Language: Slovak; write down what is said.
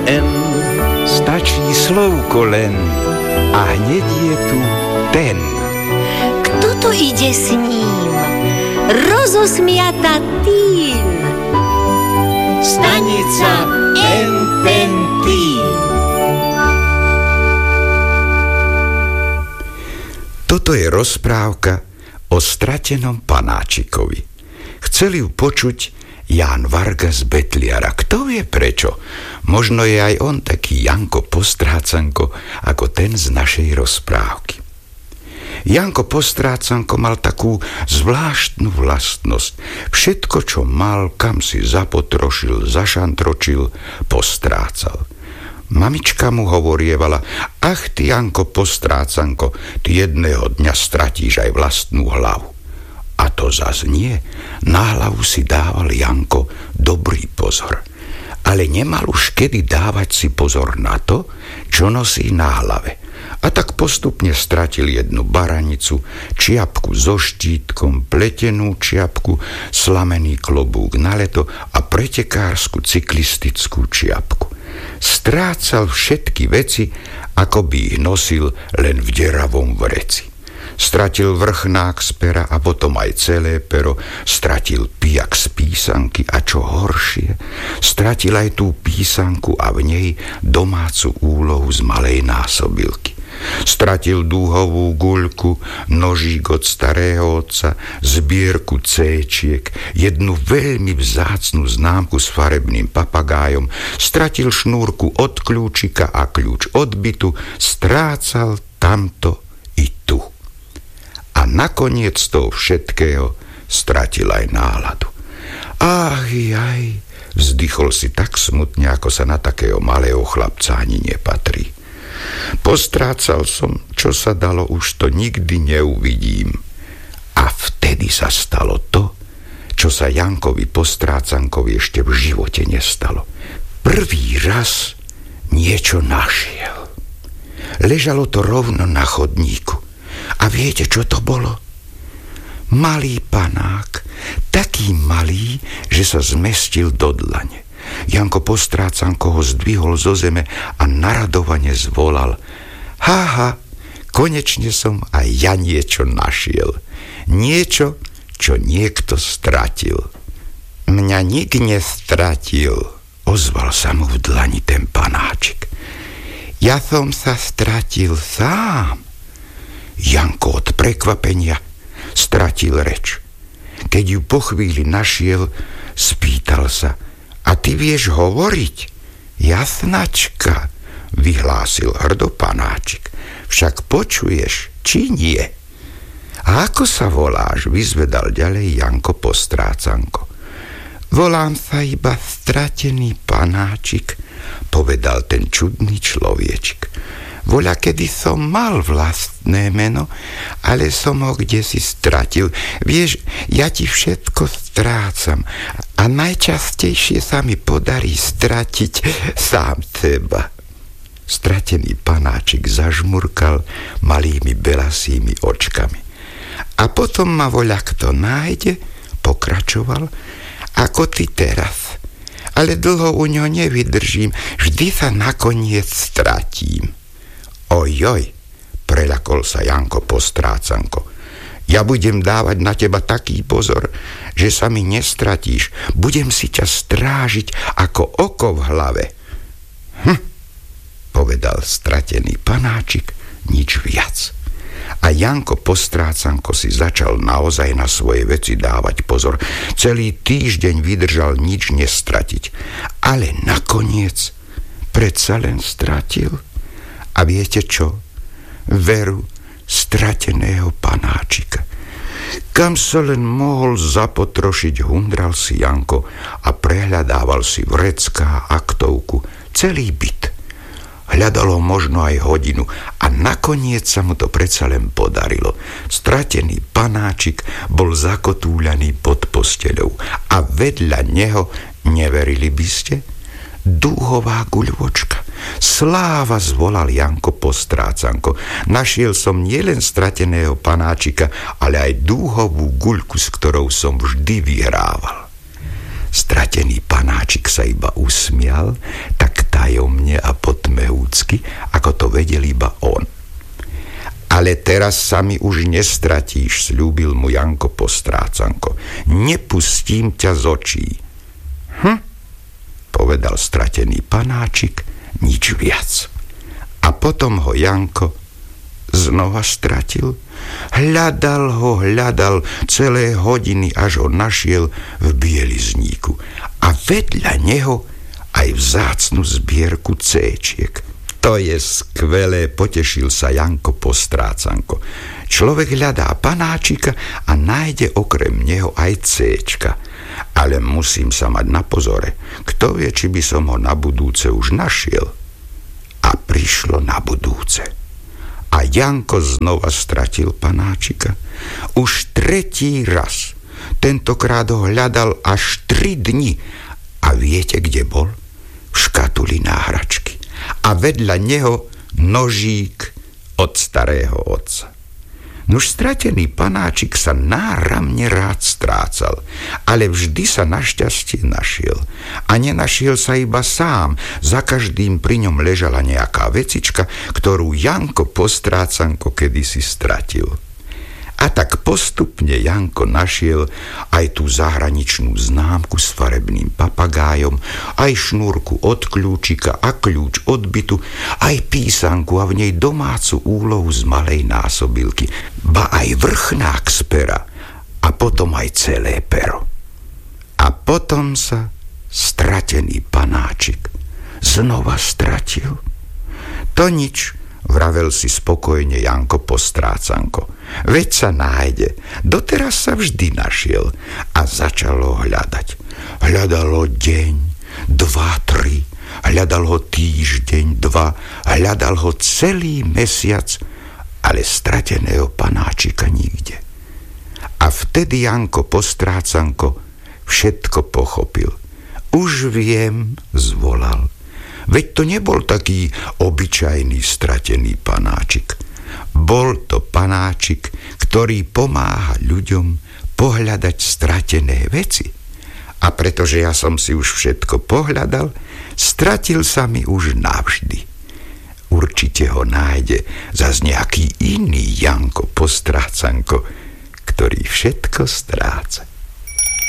N, stačí slovko len a hneď je tu ten. Kto to ide s ním? Rozosmiata tým. Stanica N-Ten-Tým. Toto je rozprávka o stratenom panáčikovi. Chceli ju počuť Ján Varga z Betliara. Kto vie prečo? Možno je aj on taký Janko Postrácanko ako ten z našej rozprávky. Janko Postrácanko mal takú zvláštnu vlastnosť. Všetko, čo mal, kam si zapotrošil, zašantročil, postrácal. Mamička mu hovorievala: ach ty, Janko Postrácanko, ty jedného dňa stratíš aj vlastnú hlavu. A to zas nie. Na hlavu si dával Janko dobrý pozor. Ale nemal už kedy dávať si pozor na to, čo nosí na hlave. A tak postupne stratil jednu baranicu, čiapku so štítkom, pletenú čiapku, slamený klobúk na leto a pretekársku cyklistickú čiapku. Strácal všetky veci, ako by ich nosil len v deravom vreci. Stratil vrchnák z pera a potom aj celé pero, stratil pijak z písanky a čo horšie, stratil aj tú písanku a v nej domácu úlohu z malej násobilky. Stratil dúhovú guľku, nožík od starého otca, zbierku C-čiek, jednu veľmi vzácnu známku s farebným papagájom, stratil šnúrku od kľúčika a kľúč od bytu, strácal tamto i tu. A nakoniec toho všetkého stratil aj náladu. Ach jaj, vzdychol si tak smutne, ako sa na takého malého chlapca ani nepatrí. Postrácal som, čo sa dalo, už to nikdy neuvidím. A vtedy sa stalo to, čo sa Jankovi Postrácankovi ešte v živote nestalo. Prvý raz niečo našiel. Ležalo to rovno na chodníku. A viete, čo to bolo? Malý panák, taký malý, že sa zmestil do dlane. Janko Postrácanko ho zdvihol zo zeme a naradovane zvolal: haha, konečne som aj ja niečo našiel. Niečo, čo niekto stratil. Mňa nik nestratil, ozval sa mu v dlani ten panáčik. Ja som sa stratil sám. Janko od prekvapenia stratil reč. Keď ju po chvíli našiel, spýtal sa: a ty vieš hovoriť? Jasnačka, vyhlásil hrdo panáčik. Však počuješ, či nie? A ako sa voláš? Vyzvedal ďalej Janko Postrácanko. Volám sa iba Stratený panáčik, povedal ten čudný človečik. Voľa, kedy som mal vlastné meno, ale som ho kdesi stratil. Vieš, ja ti všetko strácam a najčastejšie sa mi podarí stratiť sám seba. Stratený panáčik zažmurkal malými belasými očkami. A potom ma voľa kto nájde, pokračoval, ako ty teraz. Ale dlho u ňo nevydržím, vždy sa nakoniec stratím. Ojoj, preľakol sa Janko Postrácanko. Ja budem dávať na teba taký pozor, že sa mi nestratíš. Budem si ťa strážiť ako oko v hlave. Povedal stratený panáčik, nič viac. A Janko Postrácanko si začal naozaj na svoje veci dávať pozor. Celý týždeň vydržal nič nestratiť. Ale nakoniec predsa len stratil. A viete čo? Veru strateného panáčika. Kam sa len mohol zapotrošiť, hundral si Janko a prehľadával si vrecká, aktovku, celý byt. Hľadalo možno aj hodinu a nakoniec sa mu to predsa len podarilo. Stratený panáčik bol zakotúľaný pod posteľou a vedľa neho, neverili by ste, dúhová guľvočka. Sláva, zvolal Janko Postrácanko. Našiel som nielen strateného panáčika, ale aj dúhovú guľku, s ktorou som vždy vyhrával. Stratený panáčik sa iba usmial, tak tá tajomne a potmehúcky, ako to vedel iba on. Ale teraz sa mi už nestratíš, sľúbil mu Janko Postrácanko. Nepustím ťa z očí. Povedal stratený panáčik, nič viac. A potom ho Janko znova stratil. Hľadal celé hodiny, až ho našiel v bielizníku. A vedľa neho aj vzácnu zbierku C-čiek. To je skvelé, potešil sa Janko Postrácanko. Človek hľadá panáčika a nájde okrem neho aj C-čka. Ale musím sa mať na pozore. Kto vie, či by som ho na budúce už našiel. A prišlo na budúce. A Janko znova stratil panáčika. Už 3. raz. Tentokrát ho hľadal až 3 dni. A viete, kde bol? V škatuli náhračky. A vedľa neho nožík od starého otca. Nuž stratený panáčik sa náramne rád strácal, ale vždy sa našťastie našiel. A nenašiel sa iba sám, za každým pri ňom ležala nejaká vecička, ktorú Janko Postrácanko kedysi stratil. A tak postupne Janko našiel aj tú zahraničnú známku s farebným papagájom, aj šnúrku od kľúčika a kľúč od bytu, aj písanku a v nej domácu úlohu z malej násobilky, ba aj vrchnák z pera a potom aj celé pero. A potom sa stratený panáčik znova stratil. To nič, vravel si spokojne Janko Postrácanko. Veď sa nájde. Doteraz sa vždy našiel. A začalo hľadať. Hľadalo deň, 2, 3. Hľadal ho týždeň, 2. Hľadal ho celý mesiac, ale strateného panáčika nikde. A vtedy Janko Postrácanko všetko pochopil. Už viem, zvolal. Veď to nebol taký obyčajný stratený panáčik. Bol to panáčik, ktorý pomáha ľuďom pohľadať stratené veci. A pretože ja som si už všetko pohľadal, stratil sa mi už navždy. Určite ho nájde zas nejaký iný Janko Postrácanko, ktorý všetko stráca.